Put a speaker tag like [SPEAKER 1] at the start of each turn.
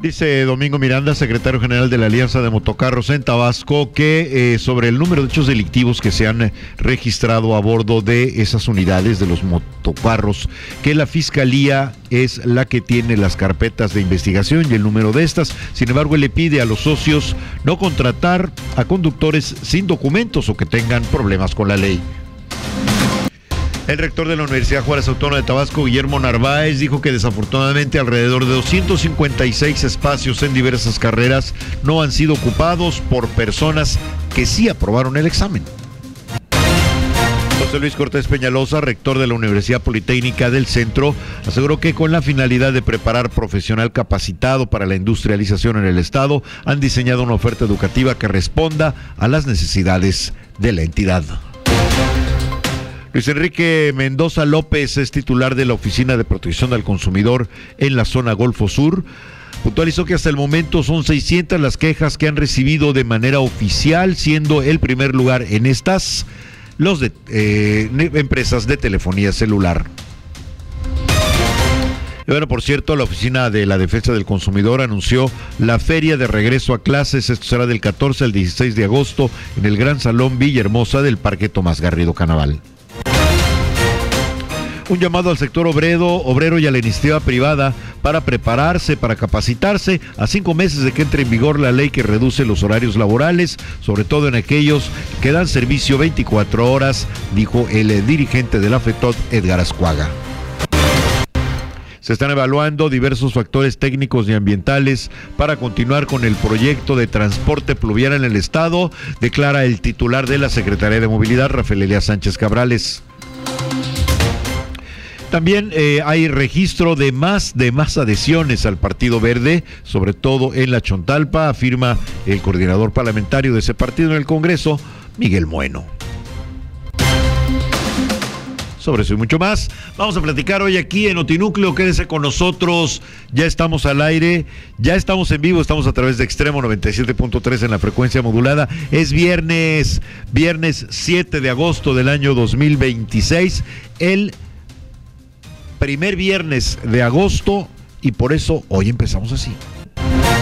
[SPEAKER 1] Dice Domingo Miranda, secretario general de la Alianza de Motocarros en Tabasco, que sobre el número de hechos delictivos que se han registrado a bordo de esas unidades de los motocarros, que la Fiscalía es la que tiene las carpetas de investigación y el número de estas. Sin embargo, él le pide a los socios no contratar a conductores sin documentos o que tengan problemas con la ley. El rector de la Universidad Juárez Autónoma de Tabasco, Guillermo Narváez, dijo que desafortunadamente alrededor de 256 espacios en diversas carreras no han sido ocupados por personas que sí aprobaron el examen. José Luis Cortés Peñalosa, rector de la Universidad Politécnica del Centro, aseguró que con la finalidad de preparar profesional capacitado para la industrialización en el estado, han diseñado una oferta educativa que responda a las necesidades de la entidad. Luis Enrique Mendoza López es titular de la Oficina de Protección al Consumidor en la zona Golfo Sur. Puntualizó que hasta el momento son 600 las quejas que han recibido de manera oficial, siendo el primer lugar en estas los de empresas de telefonía celular. Y bueno, por cierto, la Oficina de la Defensa del Consumidor anunció la feria de regreso a clases. Esto será del 14 al 16 de agosto en el Gran Salón Villahermosa del Parque Tomás Garrido Canaval. Un llamado al sector obrero y a la iniciativa privada para prepararse, para capacitarse a 5 meses de que entre en vigor la ley que reduce los horarios laborales, sobre todo en aquellos que dan servicio 24 horas, dijo el dirigente de la FETOT, Edgar Ascuaga. Se están evaluando diversos factores técnicos y ambientales para continuar con el proyecto de transporte pluvial en el estado, declara el titular de la Secretaría de Movilidad, Rafael Elías Sánchez Cabrales. También hay registro de más adhesiones al Partido Verde, sobre todo en la Chontalpa, afirma el coordinador parlamentario de ese partido en el Congreso, Miguel Moeno. Sobre eso y mucho más, vamos a platicar hoy aquí en Notinúcleo. Quédese con nosotros, ya estamos al aire, ya estamos en vivo, estamos a través de Extremo 97.3 en la frecuencia modulada. Es viernes 7 de agosto del año 2026, el primer viernes de agosto, y por eso hoy empezamos así.